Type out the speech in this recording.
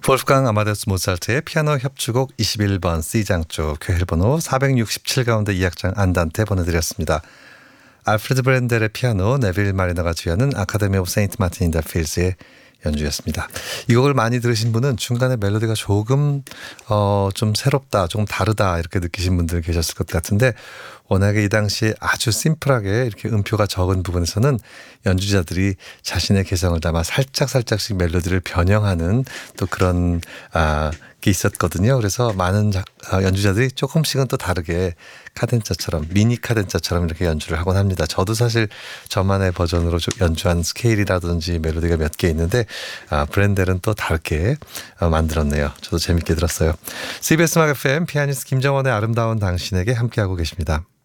볼프강 아마데우스 모차르트의 피아노 협주곡 21번 C장조 교회번호 467 가운데 2악장 안단테 보내드렸습니다. 알프레드 브렌델의 피아노, 네빌 마리너가 주연은 아카데미 오브 세인트 마틴 인 더 필즈의 연주였습니다. 이 곡을 많이 들으신 분은 중간에 멜로디가 조금 좀 새롭다, 조금 다르다 이렇게 느끼신 분들 계셨을 것 같은데, 워낙에 이 당시에 아주 심플하게 이렇게 음표가 적은 부분에서는 연주자들이 자신의 개성을 담아 살짝씩 멜로디를 변형하는 또 그런 게 있었거든요. 그래서 많은 연주자들이 조금씩은 또 다르게 카덴자처럼, 미니 카덴자처럼 이렇게 연주를 하곤 합니다. 저도 사실 저만의 버전으로 연주한 스케일이라든지 멜로디가 몇 개 있는데 브렌델은 또 다르게 만들었네요. 저도 재밌게 들었어요. CBS 음악 FM 피아니스트 김정원의 아름다운 당신에게 함께하고 계십니다.